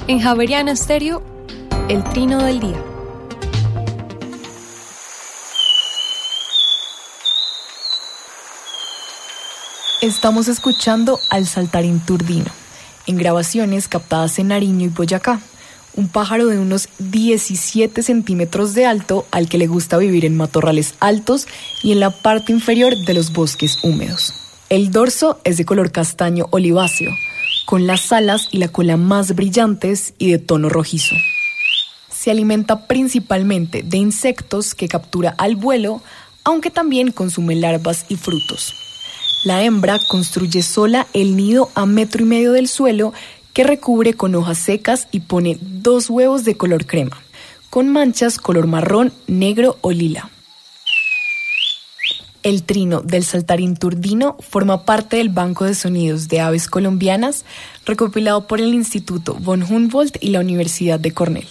En Javeriana Estéreo, el trino del día. Estamos escuchando al saltarín turdino, en grabaciones captadas en Nariño y Boyacá, un pájaro de unos 17 centímetros de alto al que le gusta vivir en matorrales altos y en la parte inferior de los bosques húmedos. El dorso es de color castaño oliváceo, con las alas y la cola más brillantes y de tono rojizo. Se alimenta principalmente de insectos que captura al vuelo, aunque también consume larvas y frutos. La hembra construye sola el nido a 1,5 metros del suelo, que recubre con hojas secas y pone 2 huevos de color crema, con manchas color marrón, negro o lila. El trino del saltarín turdino forma parte del Banco de Sonidos de Aves Colombianas, recopilado por el Instituto von Humboldt y la Universidad de Cornell.